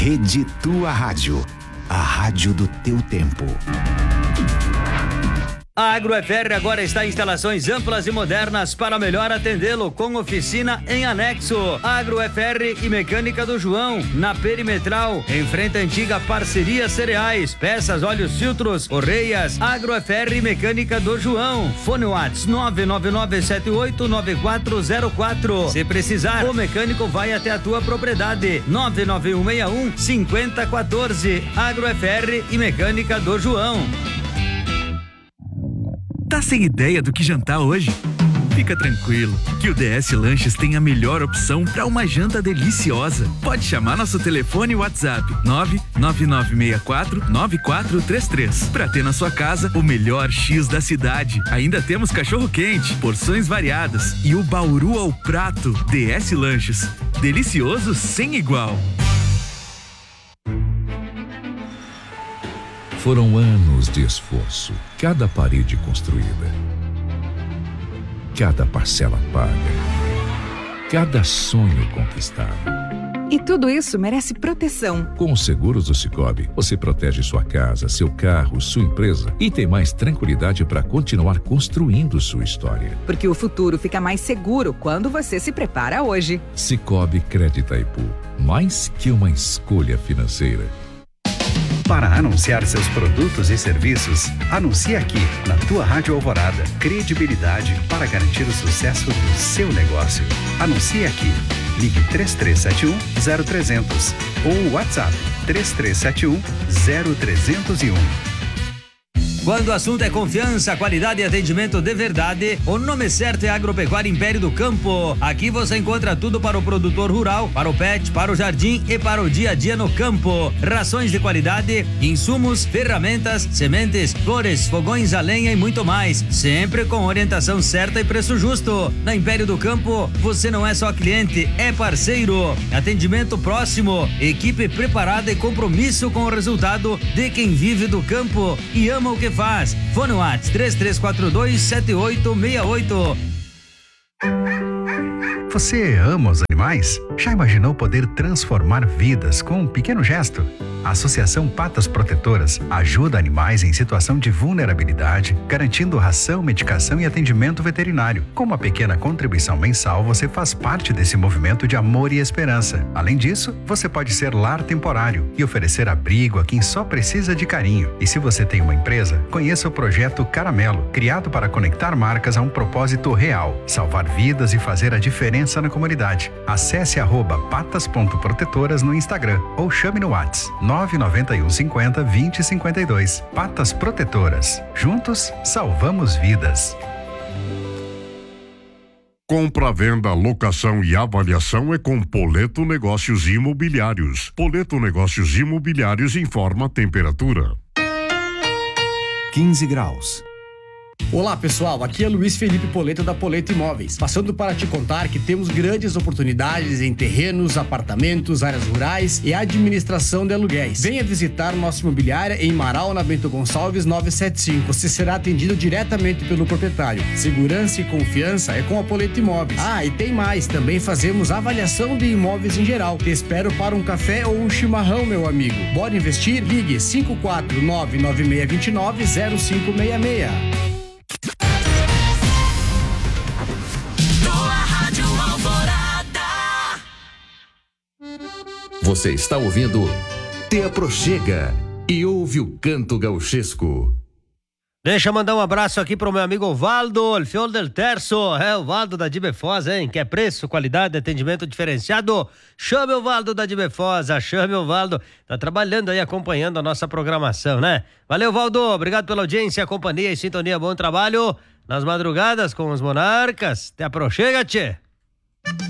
Rede Tua Rádio, a rádio do teu tempo. A AgroFR agora está em instalações amplas e modernas para melhor atendê-lo, com oficina em anexo. AgroFR e Mecânica do João, na Perimetral, em frente à antiga Parceria Cereais. Peças, óleos, filtros, orreias. AgroFR e Mecânica do João. Fone WhatsApp 999789404. Se precisar, o mecânico vai até a tua propriedade. 99161-5014. AgroFR e Mecânica do João. Tá sem ideia do que jantar hoje? Fica tranquilo, que o DS Lanches tem a melhor opção para uma janta deliciosa. Pode chamar nosso telefone e WhatsApp 99964-9433 para ter na sua casa o melhor X da cidade. Ainda temos cachorro quente, porções variadas e o bauru ao prato. DS Lanches, delicioso sem igual. Foram anos de esforço, cada parede construída, cada parcela paga, cada sonho conquistado. E tudo isso merece proteção. Com os seguros do Sicoob, você protege sua casa, seu carro, sua empresa e tem mais tranquilidade para continuar construindo sua história. Porque o futuro fica mais seguro quando você se prepara hoje. Sicoob Crédito Itaipu, mais que uma escolha financeira. Para anunciar seus produtos e serviços, anuncie aqui na Tua Rádio Alvorada. Credibilidade para garantir o sucesso do seu negócio. Anuncie aqui. Ligue 3371-0300 ou WhatsApp 3371-0301. Quando o assunto é confiança, qualidade e atendimento de verdade, o nome certo é Agropecuária Império do Campo. Aqui você encontra tudo para o produtor rural, para o pet, para o jardim e para o dia a dia no campo. Rações de qualidade, insumos, ferramentas, sementes, flores, fogões a lenha e muito mais. Sempre com orientação certa e preço justo. Na Império do Campo, você não é só cliente, é parceiro. Atendimento próximo, equipe preparada e compromisso com o resultado de quem vive do campo e ama o que faz. Fone WhatsApp 33427868. Você ama os animais? Já imaginou poder transformar vidas com um pequeno gesto? A Associação Patas Protetoras ajuda animais em situação de vulnerabilidade, garantindo ração, medicação e atendimento veterinário. Com uma pequena contribuição mensal, você faz parte desse movimento de amor e esperança. Além disso, você pode ser lar temporário e oferecer abrigo a quem só precisa de carinho. E se você tem uma empresa, conheça o projeto Caramelo, criado para conectar marcas a um propósito real, salvar vidas e fazer a diferença na comunidade. Acesse @patas.protetoras no Instagram ou chame no WhatsApp 991 50 20 52. Patas Protetoras. Juntos, salvamos vidas. Compra, venda, locação e avaliação é com Poleto Negócios Imobiliários. Poleto Negócios Imobiliários informa a temperatura. 15 graus. Olá pessoal, aqui é Luiz Felipe Poleto da Poleto Imóveis, passando para te contar que temos grandes oportunidades em terrenos, apartamentos, áreas rurais e administração de aluguéis. Venha visitar nossa imobiliária em Marau, na Bento Gonçalves 975. Você será atendido diretamente pelo proprietário. Segurança e confiança é com a Poleto Imóveis. Ah, e tem mais, também fazemos avaliação de imóveis em geral. Te espero para um café ou um chimarrão, meu amigo. Bora investir? Ligue 54996290566. Você está ouvindo Te Aproxega e ouve o canto gauchesco. Deixa eu mandar um abraço aqui pro meu amigo Valdo, el Fiol del Terço. O Valdo da Dibefoz, hein? Quer preço, qualidade, atendimento diferenciado? Chame o Valdo da Dibefoz, chame o Valdo. Tá trabalhando aí, acompanhando a nossa programação, né? Valeu, Valdo. Obrigado pela audiência, companhia e sintonia. Bom trabalho nas madrugadas com os Monarcas. Te aproxega, tchê.